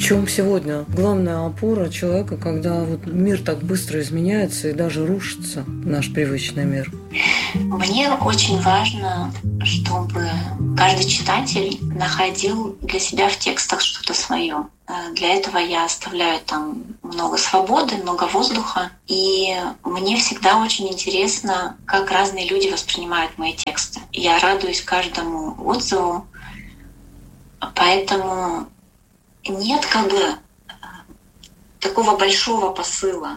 чем сегодня главная опора человека, когда вот мир так быстро изменяется и даже рушится, наш привычный мир? Мне очень важно, чтобы каждый читатель находил для себя в текстах что-то свое. Для этого я оставляю там много свободы, много воздуха. И мне всегда очень интересно, как разные люди воспринимают мои тексты. Я радуюсь каждому отзыву, поэтому нет такого большого посыла.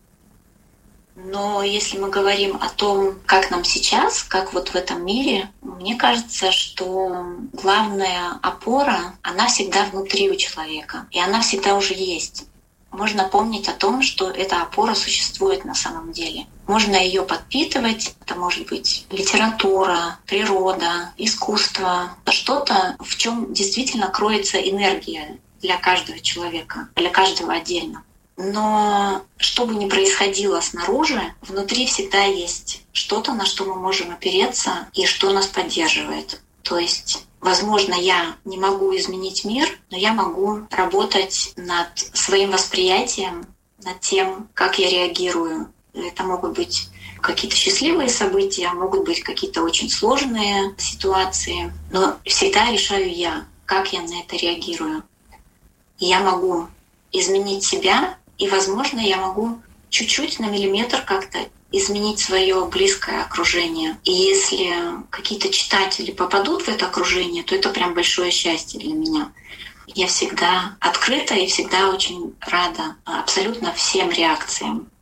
Но если мы говорим о том, как нам сейчас, как вот в этом мире, мне кажется, что главная опора, она всегда внутри у человека, и она всегда уже есть. Можно помнить о том, что эта опора существует на самом деле. Можно ее подпитывать. Это может быть литература, природа, искусство, что-то, в чем действительно кроется энергия для каждого человека, для каждого отдельно. Но что бы ни происходило снаружи, внутри всегда есть что-то, на что мы можем опереться и что нас поддерживает. То есть, возможно, я не могу изменить мир, но я могу работать над своим восприятием, над тем, как я реагирую. Это могут быть какие-то счастливые события, могут быть какие-то очень сложные ситуации, но всегда решаю я, как я на это реагирую. И я могу изменить себя, и, возможно, я могу чуть-чуть на миллиметр как-то изменить свое близкое окружение. И если какие-то читатели попадут в это окружение, то это прям большое счастье для меня. Я всегда открыта и всегда очень рада абсолютно всем реакциям.